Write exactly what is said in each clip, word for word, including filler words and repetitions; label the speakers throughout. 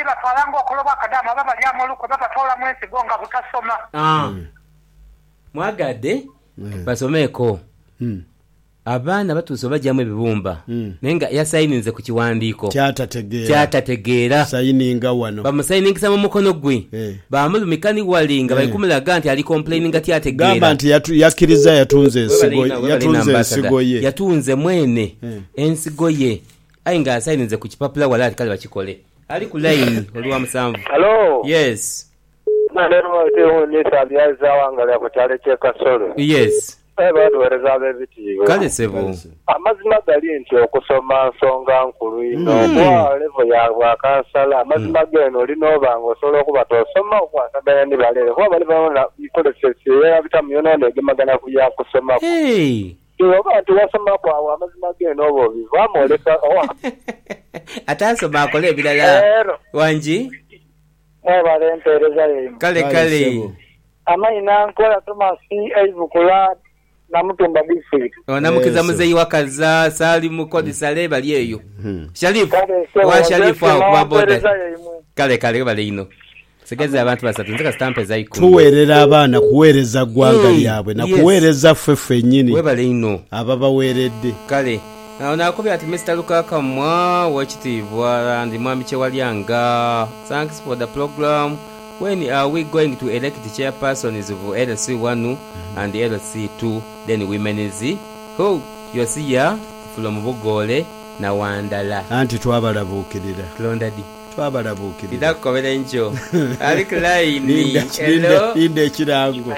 Speaker 1: abandi batwalanga okoloba kadama baba lyamuluko babatola mwezi gonga butasoma.
Speaker 2: Ah. Mm. Mwagadde mm. basomeko. Mm. Abaana batuso bajjamu ebibumba mm. nenga yasayininze ku kiwandiiko
Speaker 3: kyatategeera
Speaker 2: kyatategeera
Speaker 3: sayininga wano
Speaker 2: bamusayiningisa mu mukono gwe eh. bamulumikani walinga eh. bayikumulaga nti ali complaining ati ategeera
Speaker 3: gamba nti yatu, yakiriza yatunze ensigo yatunze ensigo ye
Speaker 2: yatunze mwene eh. ensigo ye ayinga asayinize ku kipapula wala ati kale bakikole ali ku line oli wa musanvu.
Speaker 4: Hello.
Speaker 2: Yes.
Speaker 4: Na lero ndio ni sabia za wangala ku chale che Kasolo.
Speaker 2: Yes.
Speaker 4: Abantu barezabe biti.
Speaker 2: Kale sebo.
Speaker 4: Amazima gali nti okusoma nsonga nkulu ino. Kwa level ya wakasala amazima geno lino bango solo kuba tosoma kwa sabaya ni balere. Kwa bali bana ikole sese ya bitamyona ne gemagana kuya kusoma.
Speaker 2: Hey.
Speaker 4: Abantu wasoma kwa amazima geno obo bamoleka owa.
Speaker 2: Atasoma akole ebirala. Wanji?
Speaker 4: Eh bale mpereza ye.
Speaker 2: Kale kale.
Speaker 4: Amaina nkola tuma si ezukula na mutumba district.
Speaker 2: Onamukiza muzeyi wakaza sali mukodi sale bali eyo. Sharifu wa Sharifu wa boda. Kale kale bali ino. Segeza abantu basatu nzika stampe za ikumi.
Speaker 3: Tuwerera abana kuwereza gwanga lyabwe na kuwereza fefe nyini.
Speaker 2: We bali ino.
Speaker 3: Ababa weredde.
Speaker 2: Kale. Naona kubi ati Mister Lukaka mwa wachitivwa ndi mwami Chewalyanga. Thanks for the program. When are we going to elect the chairperson is of L C one and L C two, then women is who you see here from Bugole na Wandala.
Speaker 3: Anti twabalabukirira.
Speaker 2: Klondadi.
Speaker 3: Twabalabukirira.
Speaker 2: Ndakobera njo. Ali line.
Speaker 3: Hello. Inde kirango.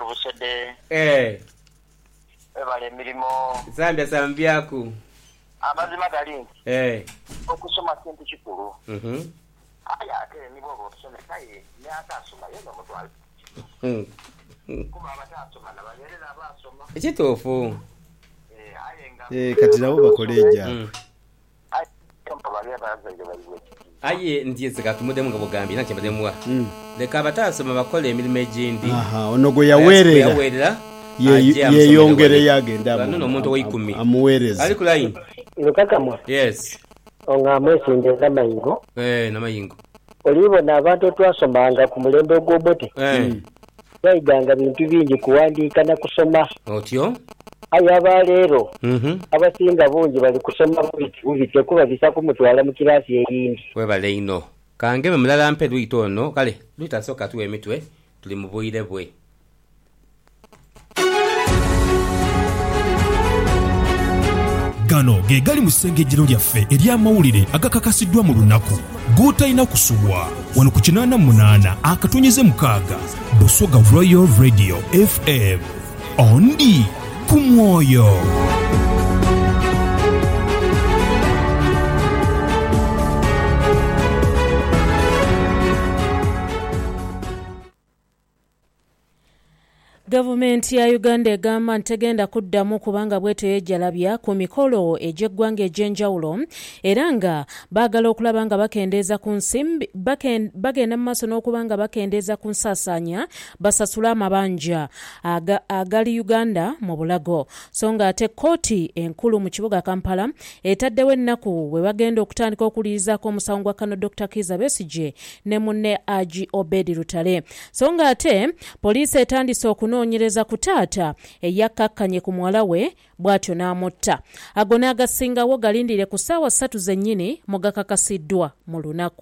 Speaker 2: Eh.
Speaker 4: Ebale mirimo.
Speaker 2: Zambia sambiaku.
Speaker 4: Amazima gali.
Speaker 2: Eh.
Speaker 4: Okusoma kintu kikulu.
Speaker 2: Mhm.
Speaker 4: Aya ate nibo bosome kai ne atasoma yeno mutwali.
Speaker 2: Mhm.
Speaker 4: Kuba abatasoma nabalera abasoma.
Speaker 2: Ekitofu.
Speaker 4: Eh ayenga.
Speaker 3: Eh kati nabo bakoleja.
Speaker 4: Ayi kampa bali abazaje bali.
Speaker 2: Aye ndiye zikatumude mu gabogambi na kyabade muwa. Leka abatasoma bakole emirimu egindi.
Speaker 3: Aha onogo yawerera.
Speaker 2: Yawerera.
Speaker 3: Ye yongere yagenda
Speaker 2: mu. Nano omuntu wa ikumi.
Speaker 3: Amuwereza.
Speaker 2: Ali ku line.
Speaker 5: Lukaka mwa.
Speaker 2: Yes.
Speaker 5: Onga mwesi ndeza mayingo.
Speaker 2: Eh na mayingo.
Speaker 5: Olibona abantu twasomanga ku mulembe ogwobote.
Speaker 2: Eh.
Speaker 5: Bayiganga bintu bingi kuwandiika na kusoma.
Speaker 2: Otyo?
Speaker 5: Aya balero.
Speaker 2: Mhm.
Speaker 5: Abasinga bungi bali kusoma bubite kuba bisa kumutwala mu kirasi eyindi.
Speaker 2: We bale ino. Kange mulala mpe duitono kale lutasoka tuwe mitwe tuli mu buyire bwe.
Speaker 6: Gano ge gali musengejero lyaffe ery'amawulire agakakasiddwa mu lunaku g'otalina kusubwa wano ku kinaana munaana akatonyeze mukaaga Busoga Royal Radio F M ondi ku mwoyo.
Speaker 7: Gavumenti ya Uganda egamba ntegenda kuddamu kubanga bwete yejalabya ku mikolo egy'eggwanga egy'enjawulo era nga baagala okulaba nga bakendeeza ku nsimbi bagenda mu maaso n'okubanga bakendeeza ku nsaasaanya basasula amabanja aga, agali Uganda mu bulago so nga ate kkooti enkulu mu kibuga Kampala etaddewo ennaku we bagenda okutandika okuliyizaako omusango gwa Kano Doctor Kizza Besigye ne munne Haji Obedi Lutale so nga ate poliisi etandise okuno onyereza ku taata eyakkakkanye ku muwala we bw'atyo n'amutta ago n'agasingawo galindire ku ssaawa ssatu zennyini mu gakakasiddwa mu lunaku.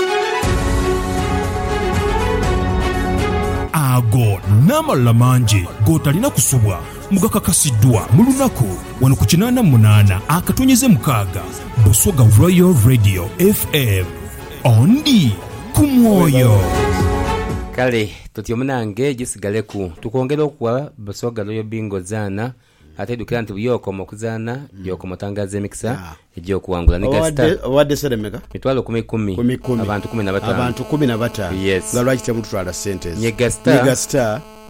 Speaker 6: Ago n'amalala mangi g'otalina kusubwa mu gakakasiddwa mu lunaku wano ku kinaana munaana akatonyeze mukaaga Busoga Royal Radio F M ondi ku mwoyo.
Speaker 2: Kale tutyo munange gisigaleku tukongera okuwa Busoga Royal bingo zaana ate dukira nti byoko mukuzana byoko mutangaza emikisa ejjo kuwangula ne gasta
Speaker 3: wadde seremeka
Speaker 2: mitwalo kumi kumi abantu kumi na batano
Speaker 3: abantu kumi na batano
Speaker 2: yes
Speaker 3: nga lwaki temutwala sentence
Speaker 2: ne gasta
Speaker 3: ne gasta